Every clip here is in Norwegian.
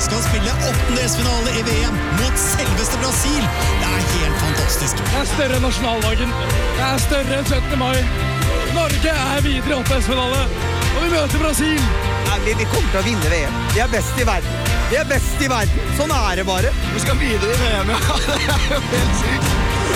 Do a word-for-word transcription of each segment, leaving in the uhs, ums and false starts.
skal spille åttendelsfinale i V M mot selveste Brasil. Det er helt fantastisk. Det er større enn nasjonaldagen. Det er større enn syttende mai. Norge er videre i åttendelsfinale, og vi møter Brasil. Nei, vi, vi kommer til å vinne V M. Vi er best i verden. Vi er best i verden. Sånn er det bare. Vi skal videre i V M, ja. Det er jo helt sykt.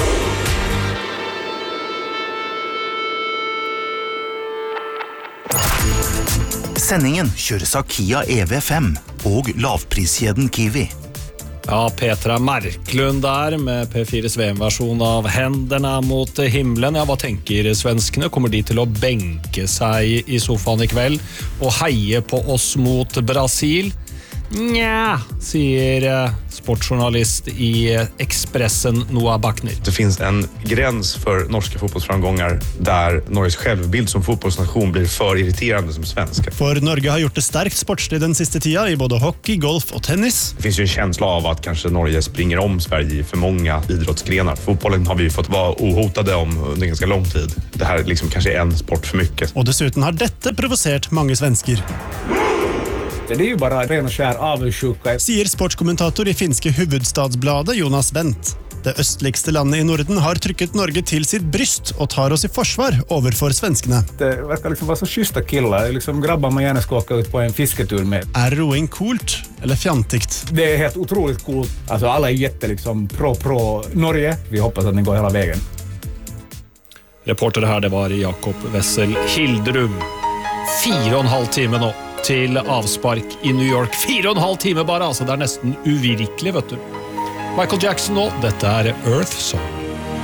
Sendingen kjøres av Kia E V fem og lavpriskjeden Kiwi. Ja, Petra Marklund der med P fires V M-versjon av Hendene mot himmelen. Ja, hva tenker svenskene? Kommer de til å benke seg i sofaen i kveld og heie på oss mot Brasil? Nja, sier sportjournalist i Expressen Noah Bachner. Det finns en gräns för norska fotbollsframgångar där Norges självbild som fotbollsnation blir för irriterande som svenska. For Norge har gjort det starkt sportslig den siste tida i både hockey, golf och tennis. Det finns ju en känsla av att kanske Norge springer om Sverige i för många idrottsgrenar. Fotbollen har vi fått vara ohotade om under ganska lång tid. Det här liksom kanske är en sport för mycket. Og dessuten har dette provosert mange svensker. Det är ju bara ren och skär avundsjuka. Sier sportskommentator i finske huvudstadsbladet Jonas Bent. Det østligste landet i Norden har trykket Norge til sitt bryst og tar oss i forsvar overfor svenskene. Det verkar liksom vara så schyssta killar. Liksom grabbar man gärna ska åka ut på en fisketur med. Er roing coolt eller fjantigt? Det är helt otroligt coolt. Alltså alla är jätte liksom pro pro Norge. Vi hoppas att ni går hela vägen. Reporter her, det var Jakob Wessel Hildrum. Fire og en halv time nå til avspark i New York. Fire og en halv time bare, altså det er nesten uvirkelig, vet du. Michael Jackson nå, dette er Earth Song.